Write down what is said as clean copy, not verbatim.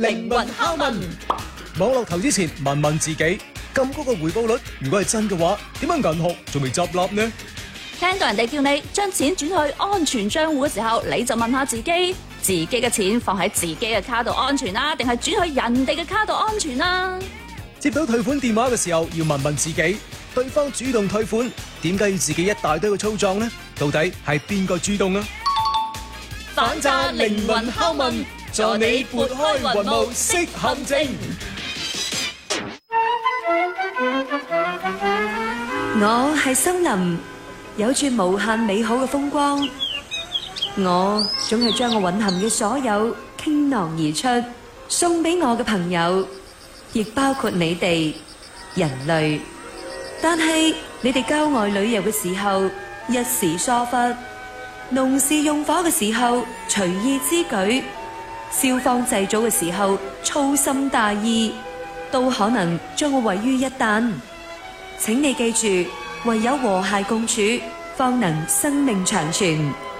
靈魂拷問， 網絡投資前問問自己，咁高個回報率如果係真嘅話，點解銀行仲未執笠呢？ 聽到人哋叫你將錢轉去安全賬戶嘅時候，你就問下自己，自己嘅錢放喺自己嘅卡度安全啦，定係轉去人哋嘅卡度安全啦？ 接到退款電話嘅時候，要問問自己，對方主動退款，點解要自己一大堆嘅操作呢？到底係邊個主動啊？ 反詐靈魂拷問，助你撥開雲霧識陷阱。 我係森林，有住無限美好嘅風光。我總係將我蘊含嘅所有傾囊而出，送俾我嘅朋友，亦包括你哋人類。但係你哋郊外旅遊嘅時候一時疏忽，農事用火嘅時候隨意之舉，消防祭祖嘅時候粗心大意，都可能將我毀於一旦。請你記住，唯有和諧共處，方能生命長存。